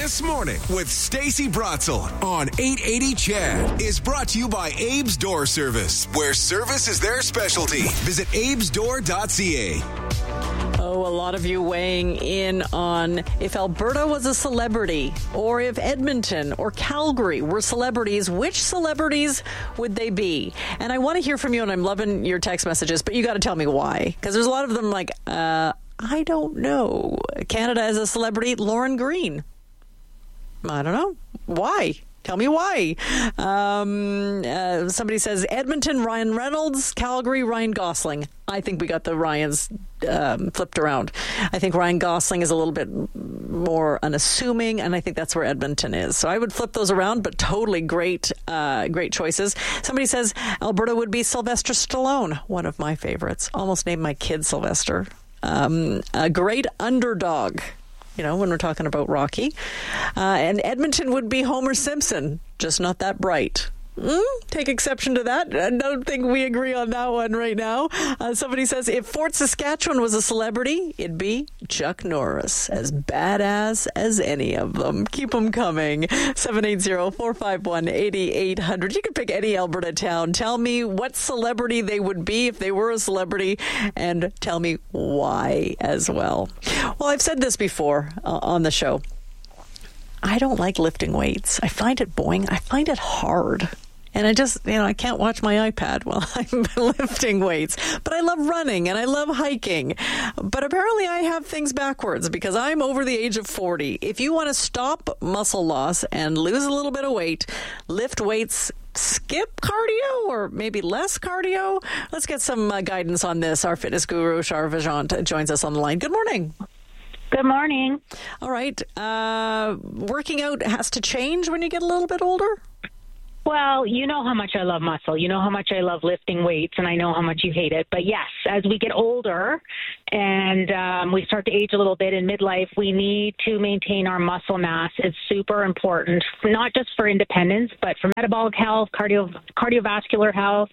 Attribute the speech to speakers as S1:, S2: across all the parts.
S1: This Morning with Stacey Bratzel on 880 CHED is brought to you by Abe's Door Service, where service is their specialty. Visit abesdoor.ca.
S2: Oh, a lot of you weighing in on if Alberta was a celebrity or if Edmonton or Calgary were celebrities, which celebrities would they be? And I want to hear from you, and I'm loving your text messages, but you got to tell me why. Because there's a lot of them like, I don't know. Canada as a celebrity, Lauren Green. I don't know. Why? Tell me why. Somebody says Edmonton, Ryan Reynolds, Calgary, Ryan Gosling. I think we got the Ryans flipped around. I think Ryan Gosling is a little bit more unassuming, and I think that's where Edmonton is. So I would flip those around, but totally great choices. Somebody says Alberta would be Sylvester Stallone, one of my favorites. Almost named my kid Sylvester. A great underdog. You know, when we're talking about Rocky. And Edmonton would be Homer Simpson, just not that bright. Take exception to that. I don't think we agree on that one right now. Somebody says, if Fort Saskatchewan was a celebrity, it'd be Chuck Norris, as badass as any of them. Keep them coming. 780-451-8800. You can pick any Alberta town. Tell me what celebrity they would be if they were a celebrity, and tell me why as well. Well, I've said this before on the show. I don't like lifting weights. I find it boring. I find it hard. And I just, I can't watch my iPad while I'm lifting weights. But I love running and I love hiking. But apparently I have things backwards because I'm over the age of 40. If you want to stop muscle loss and lose a little bit of weight, lift weights, skip cardio or maybe less cardio. Let's get some guidance on this. Our fitness guru, Shar Vajant, joins us on the line. Good morning.
S3: Good morning.
S2: All right. Working out has to change when you get a little bit older?
S3: Well, you know how much I love muscle. You know how much I love lifting weights, and I know how much you hate it. But yes, as we get older and we start to age a little bit in midlife, we need to maintain our muscle mass. It's super important, not just for independence, but for metabolic health, cardiovascular health.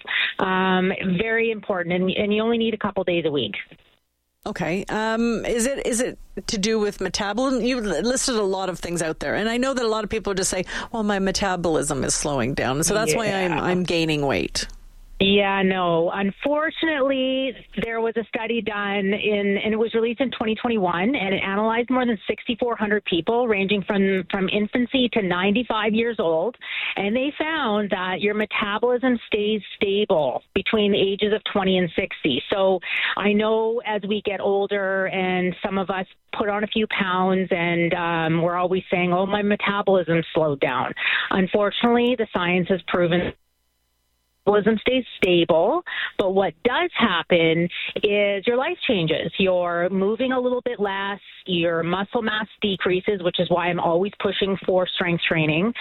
S3: Very important, and you only need a couple days a week.
S2: Okay. Is it to do with metabolism? You've listed a lot of things out there, and I know that a lot of people just say, "Well, my metabolism is slowing down, so that's why I'm gaining weight."
S3: Yeah, no. Unfortunately, there was a study done and it was released in 2021, and it analyzed more than 6,400 people ranging from infancy to 95 years old, and they found that your metabolism stays stable between the ages of 20 and 60. So I know as we get older and some of us put on a few pounds and we're always saying, oh, my metabolism slowed down. Unfortunately, the science has proven metabolism stays stable, but what does happen is your life changes. You're moving a little bit less, your muscle mass decreases, which is why I'm always pushing for strength training.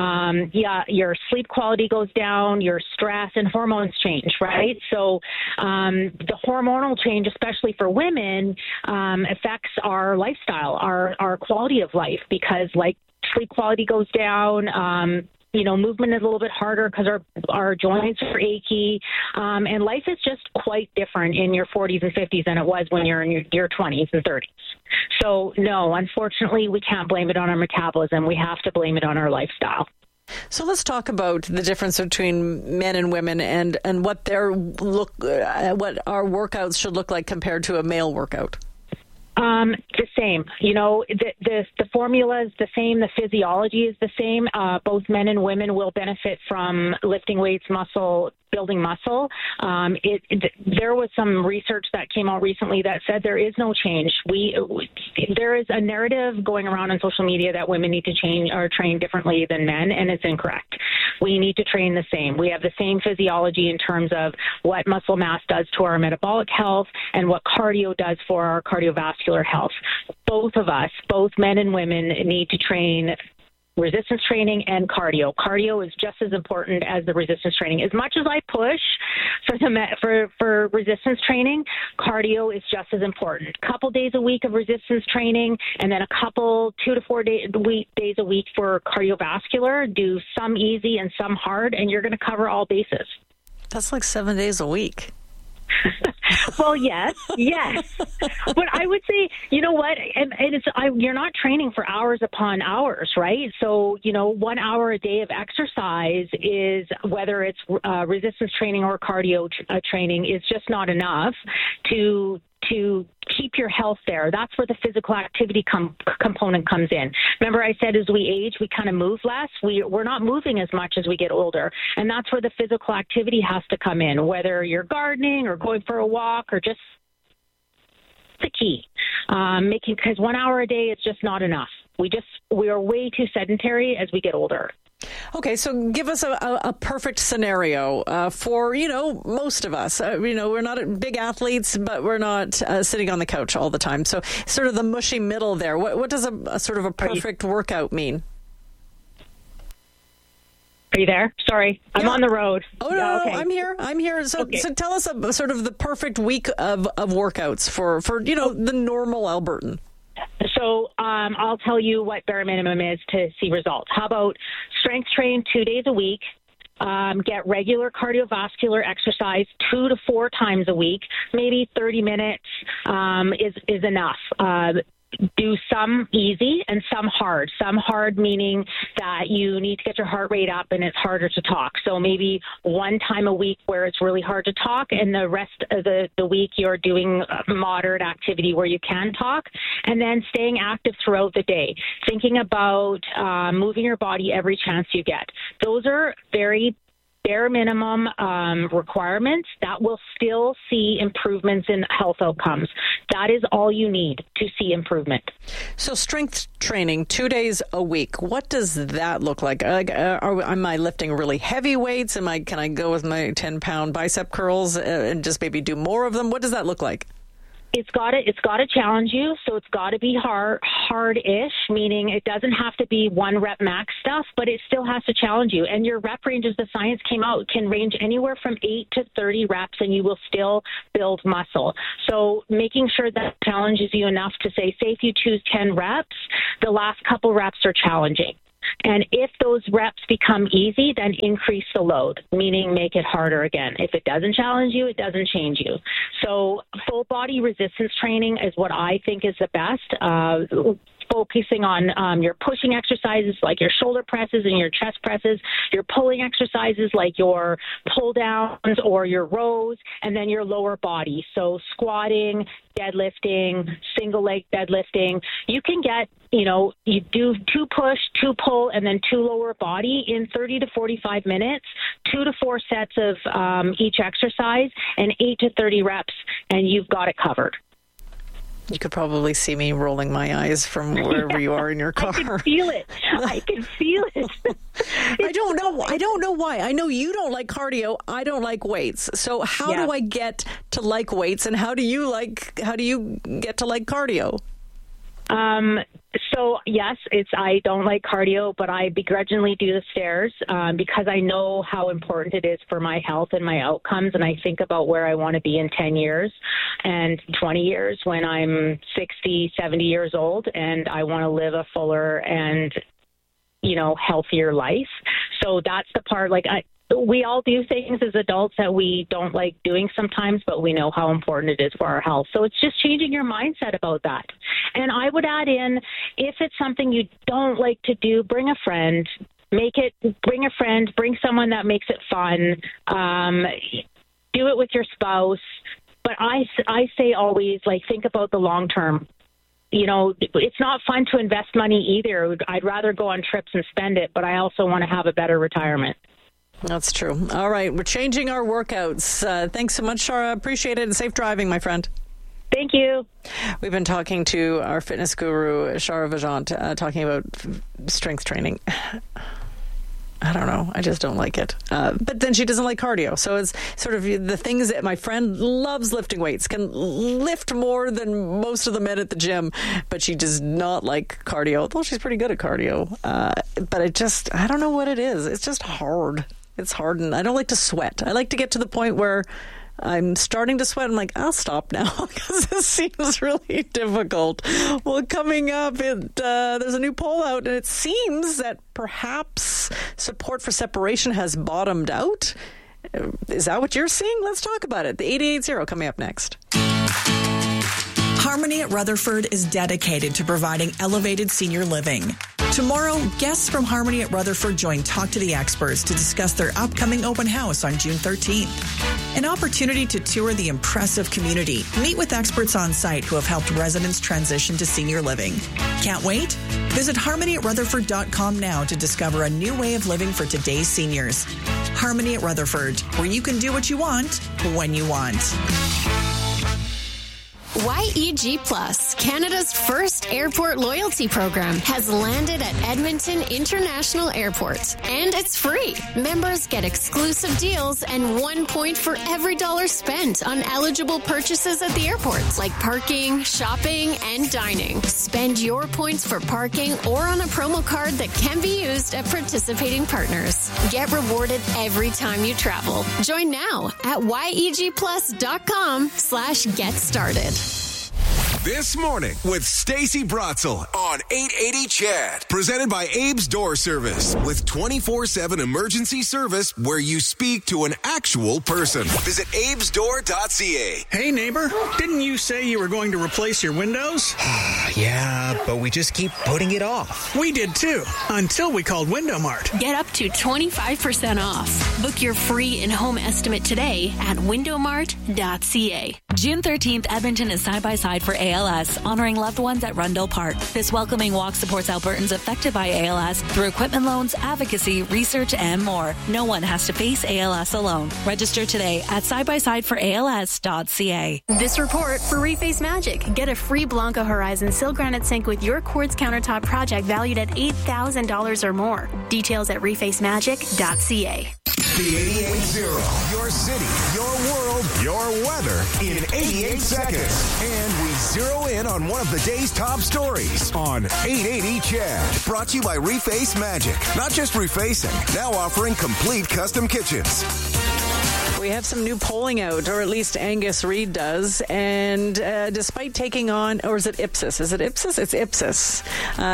S3: Your sleep quality goes down, your stress and hormones change, right? So the hormonal change, especially for women, affects our lifestyle, our quality of life, because like sleep quality goes down, movement is a little bit harder because our joints are achy. And life is just quite different in your 40s and 50s than it was when you're in your 20s and 30s. So, no, unfortunately, we can't blame it on our metabolism. We have to blame it on our lifestyle.
S2: So let's talk about the difference between men and women and what what our workouts should look like compared to a male workout.
S3: The same. The formula is the same. The physiology is the same. Both men and women will benefit from lifting weights, building muscle. There was some research that came out recently that said there is no change. There is a narrative going around on social media that women need to change or train differently than men, and it's incorrect. We need to train the same. We have the same physiology in terms of what muscle mass does to our metabolic health and what cardio does for our cardiovascular health. Both of us, both men and women, need to train resistance training and cardio. Cardio is just as important as the resistance training. As much as I push for resistance training, cardio is just as important. Couple days a week of resistance training, and then a couple 2 to 4 days a week for cardiovascular. Do some easy and some hard, and you're going to cover all bases.
S2: That's like 7 days a week.
S3: Well, yes. But I would say, you know what, and you're not training for hours upon hours, right? So, 1 hour a day of exercise is, whether it's resistance training or cardio training, is just not enough to keep your health there. That's where the physical activity component comes in. Remember I said as we age, we kind of move less. We're not moving as much as we get older. And that's where the physical activity has to come in, whether you're gardening or going for a walk or just the key. Because 1 hour a day is just not enough. We are way too sedentary as we get older.
S2: Okay, so give us a perfect scenario for, most of us. We're not big athletes, but we're not sitting on the couch all the time. So sort of the mushy middle there. What does a sort of a perfect workout mean?
S3: Are you there? Sorry, I'm on the road.
S2: Oh, no, okay. I'm here. So tell us sort of the perfect week of workouts for the normal Albertan.
S3: So I'll tell you what bare minimum is to see results. How about strength train 2 days a week? Get regular cardiovascular exercise 2 to 4 times a week. Maybe 30 minutes is enough. Do some easy and some hard. Some hard meaning that you need to get your heart rate up and it's harder to talk. So maybe 1 time a week where it's really hard to talk, and the rest of the week you're doing moderate activity where you can talk, and then staying active throughout the day. Thinking about moving your body every chance you get. Those are very bare minimum requirements that will still see improvements in health outcomes. That is all you need to see improvement.
S2: So strength training 2 days a week, what does that look like? Am I lifting really heavy weights? Can I go with my 10-pound bicep curls and just maybe do more of them? What does that look like?
S3: It's got to challenge you, so it's got to be hard-ish, meaning it doesn't have to be 1 rep max stuff, but it still has to challenge you. And your rep ranges, the science came out, can range anywhere from 8 to 30 reps, and you will still build muscle. So making sure that challenges you enough to say if you choose 10 reps, the last couple reps are challenging. And if those reps become easy, then increase the load, meaning make it harder again. If it doesn't challenge you, it doesn't change you. So full body resistance training is what I think is the best. Focusing on your pushing exercises like your shoulder presses and your chest presses, your pulling exercises like your pull downs or your rows, and then your lower body. So squatting, deadlifting, single leg deadlifting. You can get, you do 2 push, 2 pull, and then 2 lower body in 30 to 45 minutes, 2 to 4 sets of each exercise, and 8 to 30 reps, and you've got it covered.
S2: You could probably see me rolling my eyes from wherever you are in your car.
S3: I can feel it.
S2: I don't know why. I know you don't like cardio. I don't like weights. So how do I get to like weights, and how do you get to like cardio?
S3: So yes, I don't like cardio, but I begrudgingly do the stairs because I know how important it is for my health and my outcomes. And I think about where I want to be in 10 years and 20 years when I'm 60, 70 years old, and I want to live a fuller and, healthier life. So that's the part, we all do things as adults that we don't like doing sometimes, but we know how important it is for our health. So it's just changing your mindset about that. And I would add in, if it's something you don't like to do, bring a friend. Bring a friend, bring someone that makes it fun. Do it with your spouse. But I say always, think about the long term. It's not fun to invest money either. I'd rather go on trips and spend it, but I also want to have a better retirement.
S2: That's true. All right. We're changing our workouts. Thanks so much, Shara. Appreciate it. And safe driving, my friend.
S3: Thank you.
S2: We've been talking to our fitness guru, Shara Vajant, talking about strength training. I don't know. I just don't like it. But then she doesn't like cardio. So it's sort of the things that my friend loves lifting weights, can lift more than most of the men at the gym, but she does not like cardio, although she's pretty good at cardio. But I don't know what it is. It's just hard. It's hard, and I don't like to sweat. I like to get to the point where I'm starting to sweat. I'm like, I'll stop now because this seems really difficult. Well, coming up, there's a new poll out, and it seems that perhaps support for separation has bottomed out. Is that what you're seeing? Let's talk about it. The 8880 coming up next.
S4: Harmony at Rutherford is dedicated to providing elevated senior living. Tomorrow, guests from Harmony at Rutherford join Talk to the Experts to discuss their upcoming open house on June 13th. An opportunity to tour the impressive community, meet with experts on site who have helped residents transition to senior living. Can't wait? Visit harmonyatrutherford.com now to discover a new way of living for today's seniors. Harmony at Rutherford, where you can do what you want, when you want.
S5: YEG Plus, Canada's first airport loyalty program, has landed at Edmonton International Airport. And it's free. Members get exclusive deals and 1 point for every dollar spent on eligible purchases at the airport, like parking, shopping, and dining. Spend your points for parking or on a promo card that can be used at participating partners. Get rewarded every time you travel. Join now at yegplus.com/get started.
S1: This morning with Stacey Bratzel on 880 CHED. Presented by Abe's Door Service with 24/7 emergency service where you speak to an actual person. Visit abesdoor.ca.
S6: Hey neighbor, didn't you say you were going to replace your windows?
S7: Yeah, but we just keep putting it off.
S6: We did too, until we called Window Mart.
S8: Get up to 25% off. Book your free in-home estimate today at windowmart.ca.
S9: June 13th, Edmonton is side-by-side for ALS, honoring loved ones at Rundle Park. This welcoming walk supports Albertans affected by ALS through equipment loans, advocacy, research, and more. No one has to face ALS alone. Register today at sidebyside4als.ca.
S10: This report for Reface Magic. Get a free Blanco Horizon Sill Granite Sink with your quartz countertop project valued at $8,000 or more. Details at refacemagic.ca.
S1: The 88.0. Your city, your world, your weather in 88 seconds. And we zero in on one of the day's top stories on 880 CHED. Brought to you by Reface Magic. Not just refacing, now offering complete custom kitchens.
S2: We have some new polling out, or at least Angus Reid does. And despite taking on, or is it Ipsos? Is it Ipsos? It's Ipsos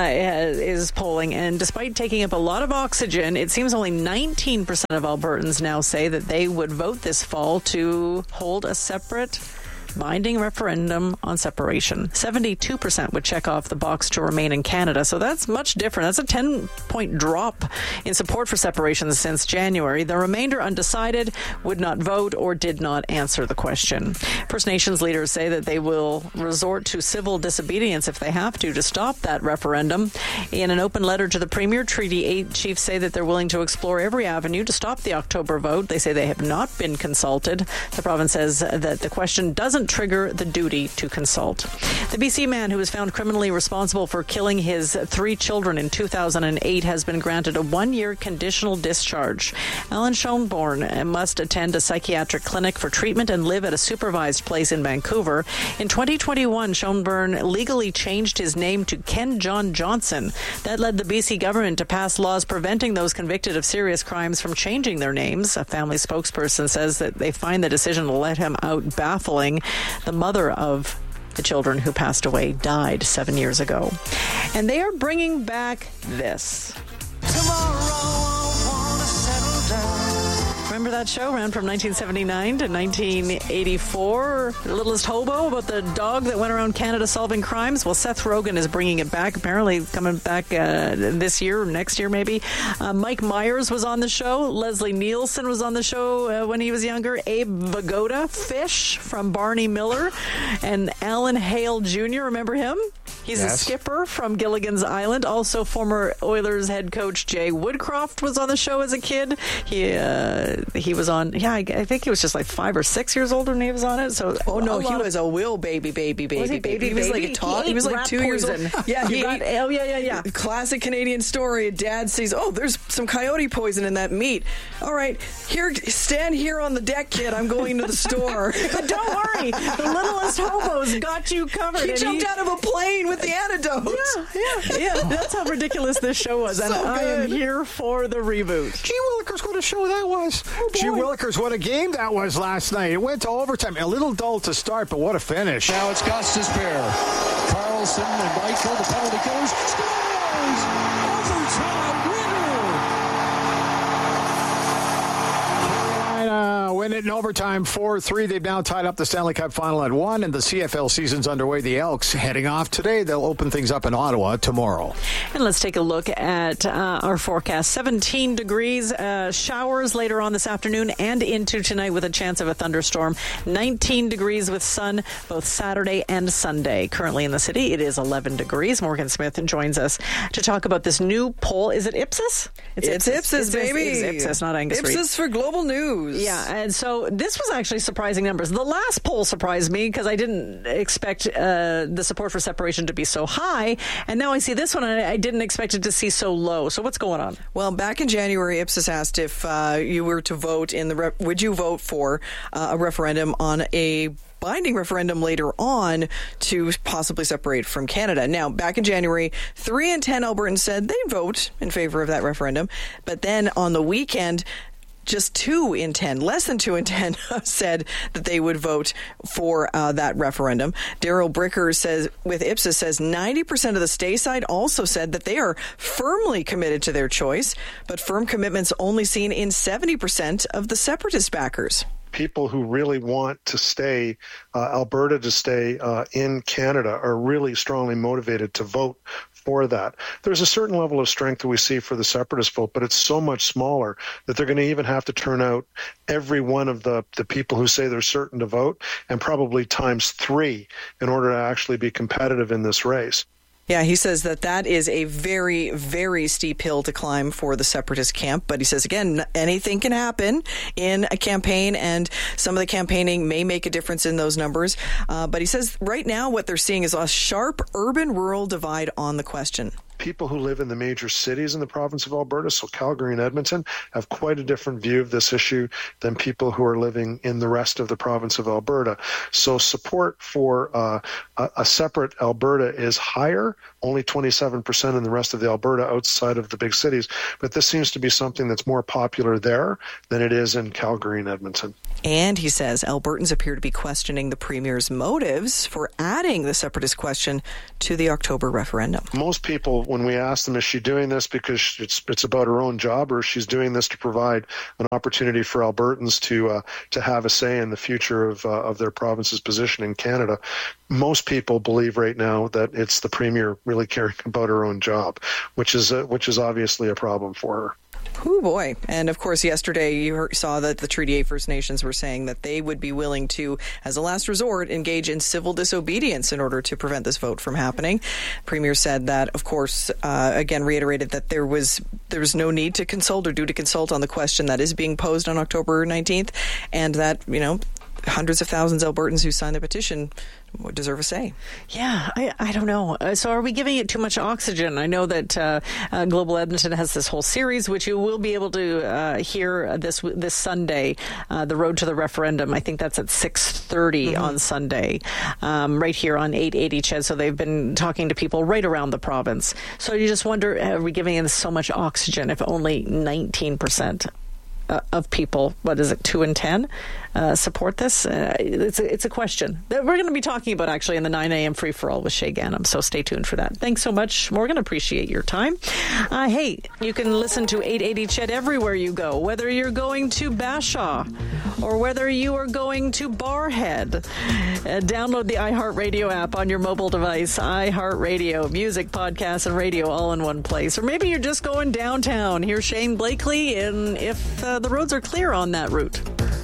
S2: is polling. And despite taking up a lot of oxygen, it seems only 19% of Albertans now say that they would vote this fall to hold a separate binding referendum on separation. 72% would check off the box to remain in Canada. So that's much different. That's a 10-point drop in support for separation since January. The remainder undecided, would not vote, or did not answer the question. First Nations leaders say that they will resort to civil disobedience if they have to stop that referendum. In an open letter to the Premier, Treaty 8 chiefs say that they're willing to explore every avenue to stop the October vote. They say they have not been consulted. The province says that the question doesn't trigger the duty to consult. The BC man who was found criminally responsible for killing his 3 children in 2008 has been granted a 1-year conditional discharge. Alan Schoenborn must attend a psychiatric clinic for treatment and live at a supervised place in Vancouver. In 2021, Schoenborn legally changed his name to Ken John Johnson. That led the BC government to pass laws preventing those convicted of serious crimes from changing their names. A family spokesperson says that they find the decision to let him out baffling. The mother of the children who passed away died 7 years ago. And they are bringing back this. Tomorrow I wanna settle down. Remember that show? Ran from 1979 to 1984. The Littlest Hobo, about the dog that went around Canada solving crimes. Well, Seth Rogen is bringing it back, apparently coming back this year or next year maybe. Mike Myers was on the show. Leslie Nielsen was on the show when he was younger. Abe Vigoda, Fish from Barney Miller. And Alan Hale Jr., remember him? He's a skipper from Gilligan's Island. Also, former Oilers head coach Jay Woodcroft was on the show as a kid. He was on, I think he was just like 5 or 6 years old when he was on it. So,
S11: he was a baby.
S2: Was he baby?
S11: He was like a tot. He was like 2 years old. Yeah,
S2: yeah.
S11: Classic Canadian story. Dad sees, there's some coyote poison in that meat. All right, stand here on the deck, kid. I'm going to the store.
S2: But don't worry, the Littlest Hobo's got you covered.
S11: He jumped out of a plane with the antidote.
S2: Yeah. That's how ridiculous this show was. And I am here for the reboot.
S12: Gee Willikers, what a show that was. Gee Willikers, what a game that was last night. It went to overtime. A little dull to start, but what a finish.
S13: Now it's Gustis Bear. Carlson and Michael, the penalty killers, scores! Overtime winner!
S12: it in overtime, 4-3. They've now tied up the Stanley Cup final at 1, and the CFL season's underway. The Elks heading off today. They'll open things up in Ottawa tomorrow.
S2: And let's take a look at our forecast. 17 degrees, showers later on this afternoon and into tonight with a chance of a thunderstorm. 19 degrees with sun both Saturday and Sunday. Currently in the city, it is 11 degrees. Morgan Smith joins us to talk about this new poll. Is it Ipsos?
S11: It's Ipsos, baby.
S2: It's Ipsos, not Angus Reid.
S11: Ipsos for Global News.
S2: Yeah, and so this was actually surprising numbers. The last poll surprised me because I didn't expect the support for separation to be so high, and now I see this one, and I didn't expect it to see so low. So what's going on?
S11: Well, back in January, Ipsos asked if you were to vote would you vote for a referendum on a binding referendum later on to possibly separate from Canada. Now, back in January, 3 in 10 Albertans said they'd vote in favor of that referendum. But then on the weekend, just 2 in 10, less than 2 in 10, said that they would vote for that referendum. Daryl Bricker says, with Ipsos, says 90% of the stay side also said that they are firmly committed to their choice, but firm commitments only seen in 70% of the separatist backers.
S14: People who really want to stay, Alberta to stay in Canada, are really strongly motivated to vote for that. There's a certain level of strength that we see for the separatist vote, but it's so much smaller that they're going to even have to turn out every one of the people who say they're certain to vote, and probably times 3 in order to actually be competitive in this race.
S11: Yeah, he says that is a very, very steep hill to climb for the separatist camp. But he says, again, anything can happen in a campaign, and some of the campaigning may make a difference in those numbers. But he says right now what they're seeing is a sharp urban-rural divide on the question.
S14: People who live in the major cities in the province of Alberta, so Calgary and Edmonton, have quite a different view of this issue than people who are living in the rest of the province of Alberta. So support for a separate Alberta is higher, only 27% in the rest of the Alberta outside of the big cities. But this seems to be something that's more popular there than it is in Calgary and Edmonton.
S11: And he says Albertans appear to be questioning the Premier's motives for adding the separatist question to the October referendum.
S14: Most people, when we ask them, is she doing this because it's about her own job, or she's doing this to provide an opportunity for Albertans to have a say in the future of their province's position in Canada, most people believe right now that it's the Premier really caring about her own job, which is obviously a problem for her.
S11: Oh boy. And of course, yesterday you saw that the Treaty 8 First Nations were saying that they would be willing to, as a last resort, engage in civil disobedience in order to prevent this vote from happening. Premier said that, of course, again, reiterated that there was no need to consult or due to consult on the question that is being posed on October 19th, and that, hundreds of thousands of Albertans who signed the petition deserve a say.
S2: Yeah, I don't know. So are we giving it too much oxygen? I know that Global Edmonton has this whole series, which you will be able to hear this Sunday, The Road to the Referendum. I think that's at 6:30 on Sunday, right here on 880 CHED. So they've been talking to people right around the province. So you just wonder, are we giving it so much oxygen if only 19% of people, 2 in 10, support this? It's a question that we're going to be talking about actually in the 9 a.m. free-for-all with Shay Ganem, so stay tuned for that. Thanks so much, Morgan. Appreciate your time. Hey, you can listen to 880 CHED everywhere you go, whether you're going to Bashaw or whether you are going to Barrhead. Download the iHeartRadio app on your mobile device. iHeartRadio, music, podcasts, and radio all in one place. Or maybe you're just going downtown. Here's Shane Blakely, and if the roads are clear on that route.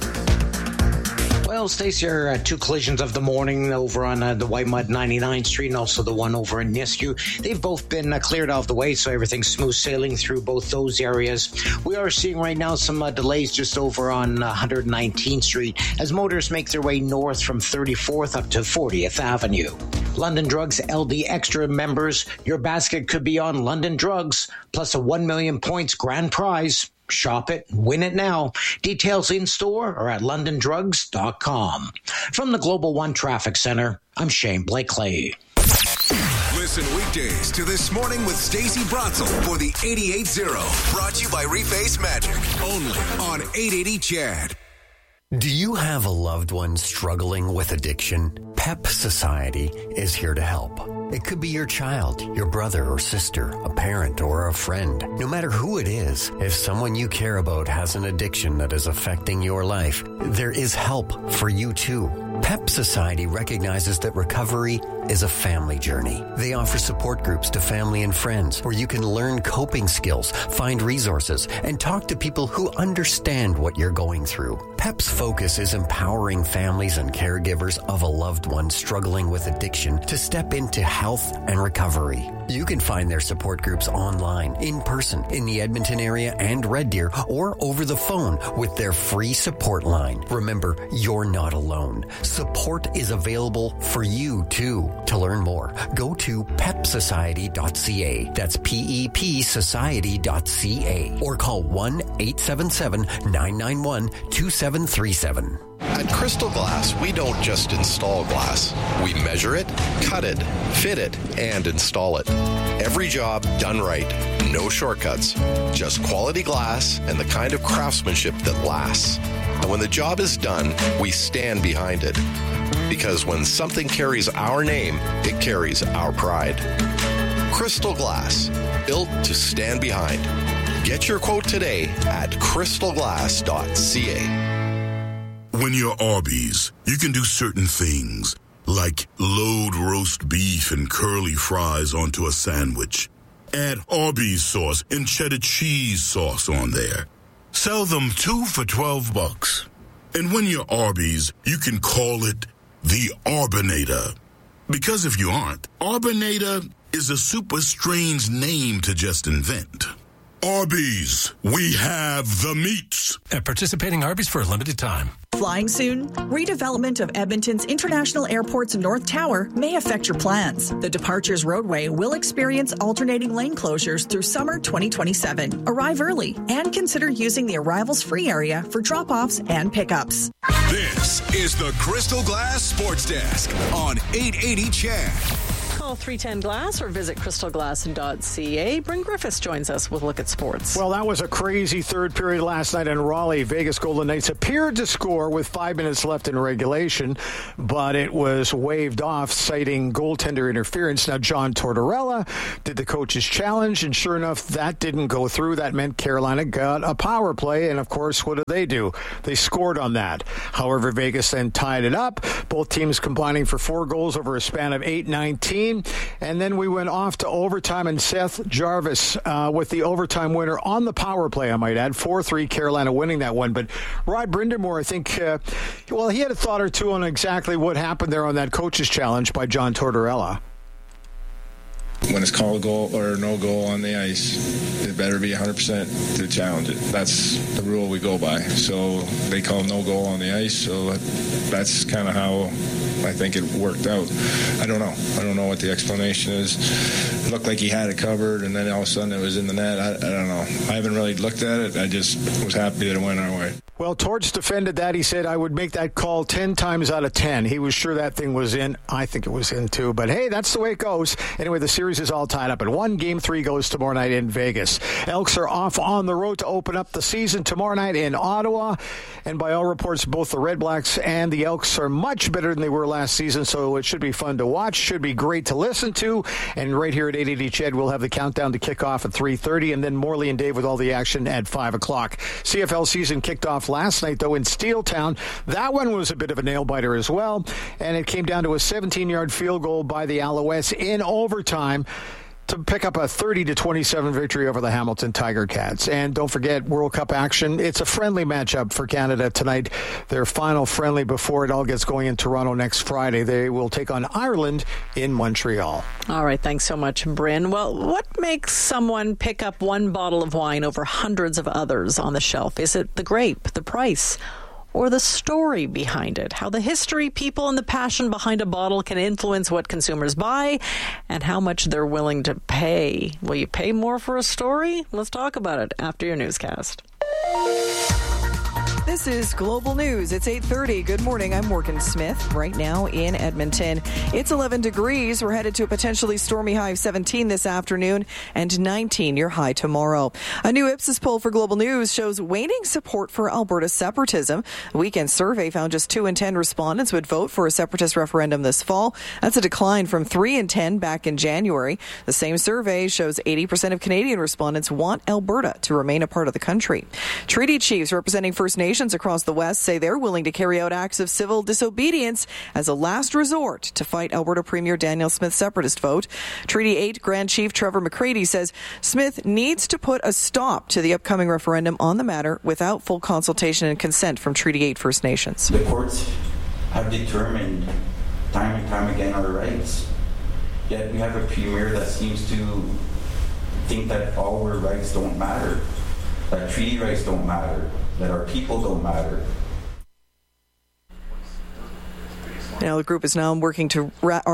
S15: Well, Stacey, there are 2 collisions of the morning over on the White Mud 99th Street and also the one over in Nisku. They've both been cleared off the way, so everything's smooth sailing through both those areas. We are seeing right now some delays just over on 119th Street as motorists make their way north from 34th up to 40th Avenue. London Drugs LD Extra members, your basket could be on London Drugs, plus a 1 million points grand prize. Shop it, win it now. Details in store or at londondrugs.com. From the Global One Traffic Center, I'm Shane Blakely.
S1: Listen weekdays to This Morning with Stacey Bratzel for the 88.0. Brought to you by Reface Magic. Only on 880 CHED.
S16: Do you have a loved one struggling with addiction? PEP Society is here to help. It could be your child, your brother or sister, a parent or a friend. No matter who it is, if someone you care about has an addiction that is affecting your life, there is help for you too. PEP Society recognizes that recovery is a family journey. They offer support groups to family and friends where you can learn coping skills, find resources, and talk to people who understand what you're going through. PEP's focus is empowering families and caregivers of a loved one struggling with addiction to step into health and recovery. You can find their support groups online, in person, in the Edmonton area and Red Deer, or over the phone with their free support line. Remember, you're not alone. Support is available for you too. To learn more, go to pepsociety.ca. That's PEP society.ca. Or call 1-877-991-2737.
S17: At Crystal Glass, we don't just install glass. We measure it, cut it, fit it, and install it. Every job done right. No shortcuts. Just quality glass and the kind of craftsmanship that lasts. And when the job is done, we stand behind it. Because when something carries our name, it carries our pride. Crystal Glass, built to stand behind. Get your quote today at crystalglass.ca.
S18: When you're Arby's, you can do certain things, like load roast beef and curly fries onto a sandwich. Add Arby's sauce and cheddar cheese sauce on there. Sell them 2 for $12. And when you're Arby's, you can call it the Arbinator. Because if you aren't, Arbinator is a super strange name to just invent. Arby's, we have the meats.
S19: At participating Arby's for a limited time.
S4: Flying soon? Redevelopment of Edmonton's International Airport's North Tower may affect your plans. The Departures Roadway will experience alternating lane closures through summer 2027. Arrive early and consider using the arrivals free area for drop-offs and pickups.
S1: This is the Crystal Glass Sports Desk on 880 CHED.
S2: Call 310-GLASS or visit crystalglass.ca. Bryn Griffiths joins us with a look at sports.
S12: Well, that was a crazy third period last night in Raleigh. Vegas Golden Knights appeared to score with 5 minutes left in regulation, but it was waved off, citing goaltender interference. Now, John Tortorella did the coach's challenge, and sure enough, that didn't go through. That meant Carolina got a power play, and of course, what did they do? They scored on that. However, Vegas then tied it up, both teams combining for 4 goals over a span of 8-19. And then we went off to overtime, and Seth Jarvis with the overtime winner on the power play, I might add. 4-3, Carolina winning that one. But Rod Brindamore, I think, he had a thought or two on exactly what happened there on that coach's challenge by John Tortorella.
S20: When it's called a goal or no goal on the ice, it better be 100% to challenge it. That's the rule we go by. So they call no goal on the ice, so that's kind of how I think it worked out. I don't know. I don't know what the explanation is. It looked like he had it covered, and then all of a sudden it was in the net. I don't know. I haven't really looked at it. I just was happy that it went our way.
S12: Well, Torch defended that. He said, I would make that call 10 times out of 10. He was sure that thing was in. I think it was in, too. But, hey, that's the way it goes. Anyway, the series is all tied up at 1. Game 3 goes tomorrow night in Vegas. Elks are off on the road to open up the season tomorrow night in Ottawa. And by all reports, both the Red Blacks and the Elks are much better than they were last season, so it should be fun to watch. Should be great to listen to. And right here at 880 CHED, we'll have the countdown to kick off at 3:30, and then Morley and Dave with all the action at 5 o'clock. CFL season kicked off last night, though, in Steeltown. That one was a bit of a nail-biter as well, and it came down to a 17-yard field goal by the Alouettes in overtime to pick up a 30-27 victory over the Hamilton Tiger Cats. And don't forget World Cup action. It's a friendly matchup for Canada tonight. Their final friendly before it all gets going in Toronto next Friday. They will take on Ireland in Montreal.
S2: All right, thanks so much, Bryn. Well, what makes someone pick up one bottle of wine over hundreds of others on the shelf? Is it the grape, the price, or the story behind it? How the history, people, and the passion behind a bottle can influence what consumers buy and how much they're willing to pay. Will you pay more for a story? Let's talk about it after your newscast.
S11: This is Global News. It's 8:30. Good morning. I'm Morgan Smith. Right now in Edmonton, it's 11 degrees. We're headed to a potentially stormy high of 17 this afternoon and 19 your high tomorrow. A new Ipsos poll for Global News shows waning support for Alberta separatism. A weekend survey found just 2 in 10 respondents would vote for a separatist referendum this fall. That's a decline from 3 in 10 back in January. The same survey shows 80% of Canadian respondents want Alberta to remain a part of the country. Treaty chiefs representing First Nations across the West say they're willing to carry out acts of civil disobedience as a last resort to fight Alberta Premier Danielle Smith's separatist vote. Treaty 8 Grand Chief Trevor McCready says Smith needs to put a stop to the upcoming referendum on the matter without full consultation and consent from Treaty 8 First Nations.
S21: The courts have determined time and time again our rights, yet we have a premier that seems to think that all our rights don't matter, that treaty rights don't matter, that our people don't matter.
S11: Now the group is now working to,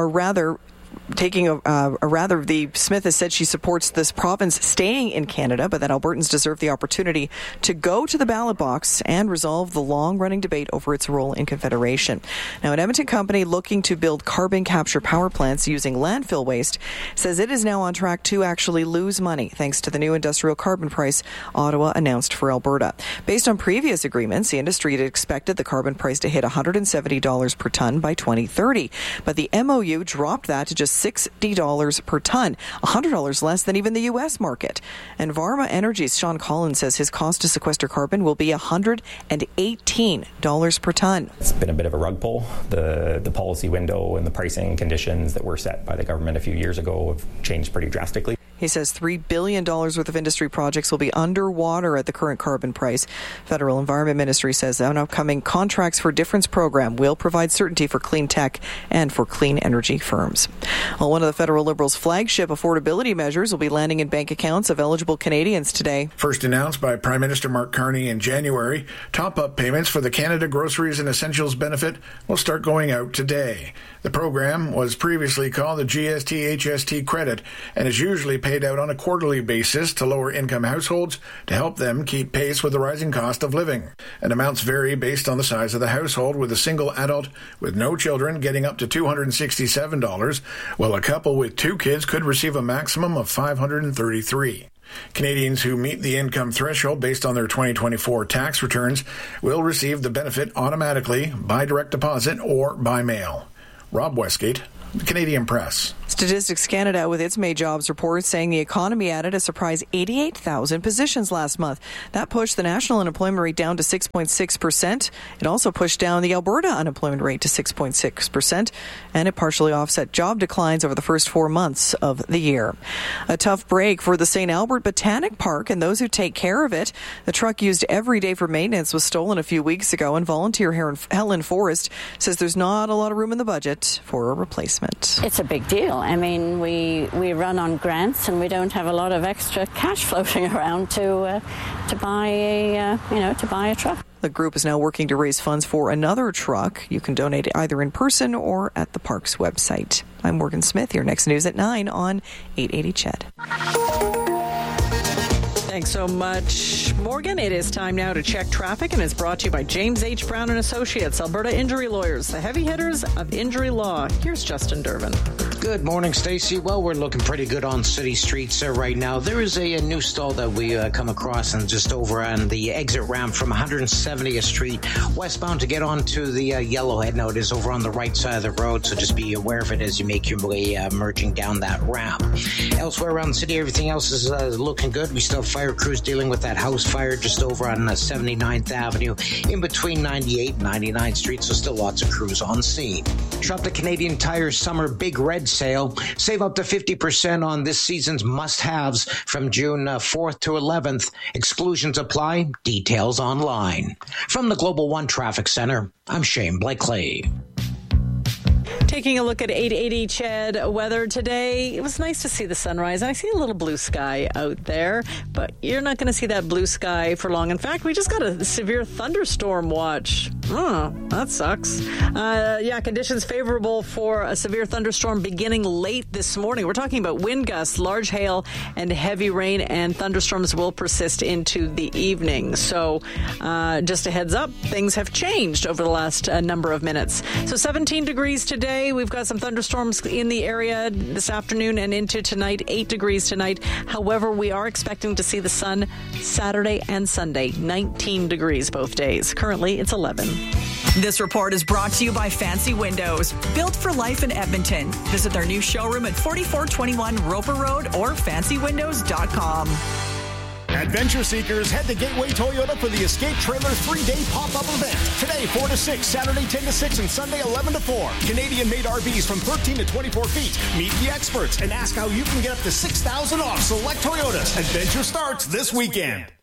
S11: the Smith has said she supports this province staying in Canada, but that Albertans deserve the opportunity to go to the ballot box and resolve the long-running debate over its role in Confederation. Now, an Edmonton company looking to build carbon capture power plants using landfill waste says it is now on track to actually lose money thanks to the new industrial carbon price Ottawa announced for Alberta. Based on previous agreements, the industry had expected the carbon price to hit $170 per ton by 2030, but the MOU dropped that to just $60 per ton, $100 less than even the U.S. market. And Varma Energy's Sean Collins says his cost to sequester carbon will be $118 per ton.
S22: It's been a bit of a rug pull. The policy window and the pricing conditions that were set by the government a few years ago have changed pretty drastically.
S11: He says $3 billion worth of industry projects will be underwater at the current carbon price. Federal Environment Ministry says an upcoming Contracts for Difference program will provide certainty for clean tech and for clean energy firms. Well, one of the federal Liberals' flagship affordability measures will be landing in bank accounts of eligible Canadians today.
S23: First announced by Prime Minister Mark Carney in January, top-up payments for the Canada Groceries and Essentials benefit will start going out today. The program was previously called the GST-HST credit and is usually paid out on a quarterly basis to lower-income households to help them keep pace with the rising cost of living. And amounts vary based on the size of the household, with a single adult with no children getting up to $267, while a couple with 2 kids could receive a maximum of $533. Canadians who meet the income threshold based on their 2024 tax returns will receive the benefit automatically by direct deposit or by mail. Rob Westgate, The Canadian Press.
S11: Statistics Canada, with its May jobs report, saying the economy added a surprise 88,000 positions last month. That pushed the national unemployment rate down to 6.6%. It also pushed down the Alberta unemployment rate to 6.6%, and it partially offset job declines over the first 4 months of the year. A tough break for the St. Albert Botanic Park and those who take care of it. The truck used every day for maintenance was stolen a few weeks ago, and volunteer Helen Forrest says there's not a lot of room in the budget for a replacement.
S24: It's a big deal. I mean, we run on grants, and we don't have a lot of extra cash floating around to buy a truck.
S11: The group is now working to raise funds for another truck. You can donate either in person or at the park's website. I'm Morgan Smith. Your next news at 9 on 880 CHED.
S2: Thanks so much, Morgan. It is time now to check traffic, and it's brought to you by James H. Brown and Associates, Alberta Injury Lawyers, the heavy hitters of injury law. Here's Justin Durbin.
S15: Good morning, Stacey. Well, we're looking pretty good on city streets right now. There is a new stall that we come across and just over on the exit ramp from 170th Street westbound to get onto the Yellowhead. Now, it is over on the right side of the road, so just be aware of it as you make your way merging down that ramp. Elsewhere around the city, everything else is looking good. We still have fire crews dealing with that house fire just over on 79th Avenue in between 98th and 99th Street, so still lots of crews on scene. Shop the Canadian Tire Summer Big Red Sale. Save up to 50% on this season's must-haves from June 4th to 11th. Exclusions apply. Details online. From the Global One Traffic Center, I'm Shane Blakely.
S2: Taking a look at 880 CHED weather today, it was nice to see the sunrise. I see a little blue sky out there, but you're not going to see that blue sky for long. In fact, we just got a severe thunderstorm watch. Oh, that sucks. Conditions favorable for a severe thunderstorm beginning late this morning. We're talking about wind gusts, large hail, and heavy rain, and thunderstorms will persist into the evening. So just a heads up, things have changed over the last number of minutes. So 17 degrees today. We've got some thunderstorms in the area this afternoon and into tonight, 8 degrees tonight. However, we are expecting to see the sun Saturday and Sunday, 19 degrees both days. Currently, it's 11.
S4: This report is brought to you by Fancy Windows, built for life in Edmonton. Visit their new showroom at 4421 Roper Road or fancywindows.com.
S3: Adventure seekers, head to Gateway Toyota for the Escape Trailer 3-day pop-up event. Today, 4 to 6, Saturday, 10 to 6, and Sunday, 11 to 4. Canadian-made RVs from 13 to 24 feet. Meet the experts and ask how you can get up to $6,000 off select Toyotas. Adventure starts this weekend.